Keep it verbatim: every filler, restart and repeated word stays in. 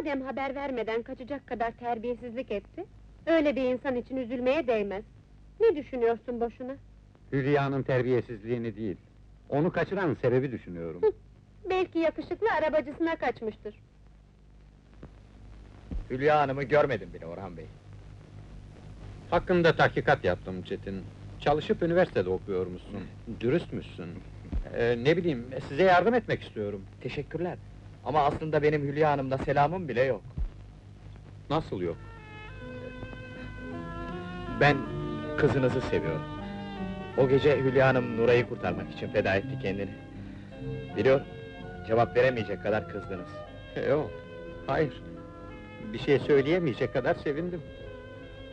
Madem haber vermeden kaçacak kadar terbiyesizlik etti, öyle bir insan için üzülmeye değmez. Ne düşünüyorsun boşuna? Hülya'nın terbiyesizliğini değil, onu kaçıran sebebi düşünüyorum. Belki yakışıklı arabacısına kaçmıştır. Hülya Hanım'ı görmedim bile Orhan Bey. Hakkında tahkikat yaptım Çetin. Çalışıp üniversitede okuyormuşsun, dürüstmüşsün. Ee, ne bileyim, size yardım etmek istiyorum. Teşekkürler. Ama aslında benim Hülya Hanım'la selamım bile yok. Nasıl yok? Ben kızınızı seviyorum. O gece Hülya Hanım Nuray'ı kurtarmak için feda etti kendini. Biliyorum, cevap veremeyecek kadar kızdınız. Yok, hayır. Bir şey söyleyemeyecek kadar sevindim.